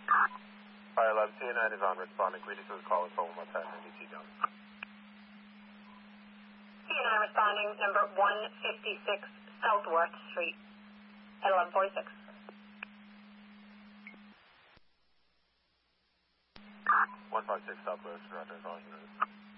Fire 11, CNN is on responding. Greetings to the call and phone 110 NBC down. CNN responding, number 156 Southworth Street at 1146. 156 Southwest, Roger, calling you.